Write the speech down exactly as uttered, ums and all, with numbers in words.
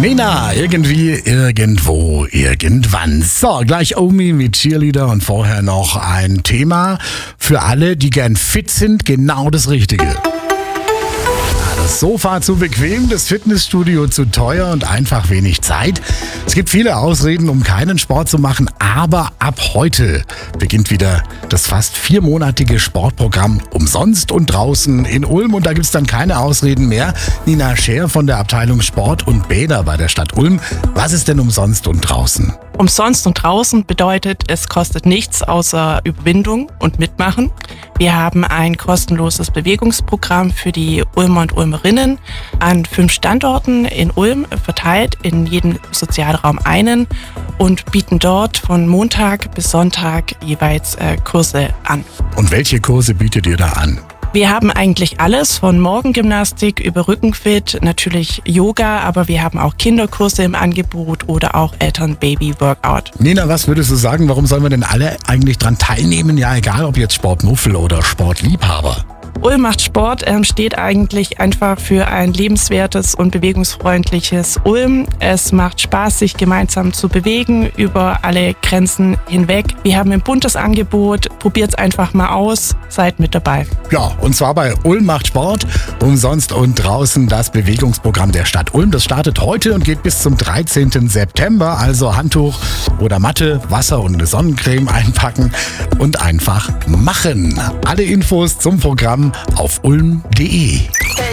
Nena, irgendwie, irgendwo, irgendwann. So, gleich Omi mit Cheerleader und vorher noch ein Thema für alle, die gern fit sind, genau das Richtige. Das Sofa zu bequem, das Fitnessstudio zu teuer und einfach wenig Zeit. Es gibt viele Ausreden, um keinen Sport zu machen, aber ab heute beginnt wieder das fast viermonatige Sportprogramm umsonst und draußen in Ulm und da gibt es dann keine Ausreden mehr. Nina Scher von der Abteilung Sport und Bäder bei der Stadt Ulm. Was ist denn umsonst und draußen? Umsonst und draußen bedeutet, es kostet nichts außer Überwindung und Mitmachen. Wir haben ein kostenloses Bewegungsprogramm für die Ulmer und Ulmerinnen an fünf Standorten in Ulm verteilt, in jedem Sozialraum einen und bieten dort von Montag bis Sonntag jeweils äh, Kurse an. Und welche Kurse bietet ihr da an? Wir haben eigentlich alles, von Morgengymnastik über Rückenfit, natürlich Yoga, aber wir haben auch Kinderkurse im Angebot oder auch Eltern-Baby-Workout. Nina, was würdest du sagen, warum sollen wir denn alle eigentlich dran teilnehmen? Ja, egal ob jetzt Sportmuffel oder Sportliebhaber. Ulm macht Sport ähm, steht eigentlich einfach für ein lebenswertes und bewegungsfreundliches Ulm. Es macht Spaß, sich gemeinsam zu bewegen über alle Grenzen hinweg. Wir haben ein buntes Angebot, probiert's einfach mal aus, seid mit dabei. Ja, und zwar bei Ulm macht Sport, umsonst und draußen das Bewegungsprogramm der Stadt Ulm. Das startet heute und geht bis zum dreizehnten September. Also Handtuch oder Matte, Wasser und eine Sonnencreme einpacken und einfach machen. Alle Infos zum Programm auf ulm punkt de.